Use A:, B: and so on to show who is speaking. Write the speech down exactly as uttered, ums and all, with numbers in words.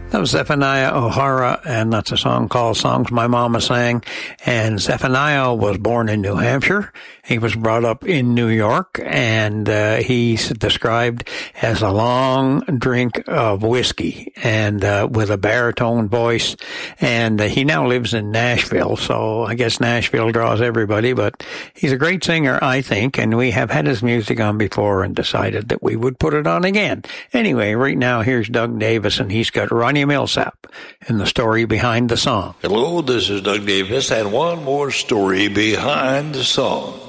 A: That was Zephaniah O'Hara, and that's a song called Songs My Mama Sang. And Zephaniah was born in New Hampshire. He was brought up in New York, and uh, he's described as a long drink of whiskey and uh, with a baritone voice. And uh, he now lives in Nashville, so I guess Nashville draws everybody. But he's a great singer, I think, and we have had his music on before and decided that we would put it on again. Anyway, right now, here's Doug Davis, and he's got Ronnie Millsap and the story behind the song.
B: Hello, this is Doug Davis, and one more story behind the song.